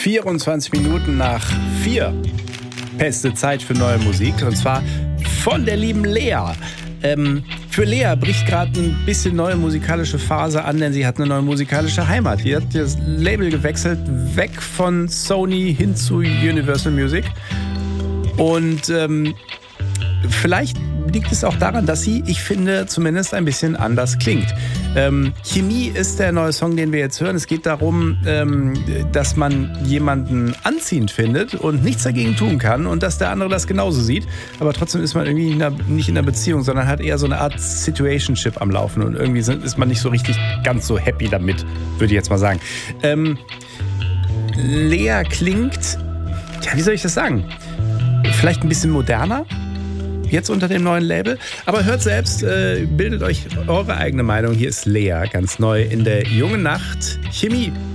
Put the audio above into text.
24 Minuten nach 4. Beste Zeit für neue Musik. Und zwar von der lieben Lea. Für Lea bricht gerade ein bisschen neue musikalische Phase an, denn sie hat eine neue musikalische Heimat. Die hat das Label gewechselt, weg von Sony hin zu Universal Music. Und vielleicht liegt es auch daran, dass sie, ich finde, zumindest ein bisschen anders klingt. Chemie ist der neue Song, den wir jetzt hören. Es geht darum, dass man jemanden anziehend findet und nichts dagegen tun kann und dass der andere das genauso sieht. Aber trotzdem ist man irgendwie nicht in einer Beziehung, sondern hat eher so eine Art Situationship am Laufen und irgendwie ist man nicht so richtig ganz so happy damit, würde ich jetzt mal sagen. Lea klingt, ja, wie soll ich das sagen? Vielleicht ein bisschen moderner, jetzt unter dem neuen Label. Aber hört selbst, bildet euch eure eigene Meinung. Hier ist Lea, ganz neu in der jungen Nacht. Chemie.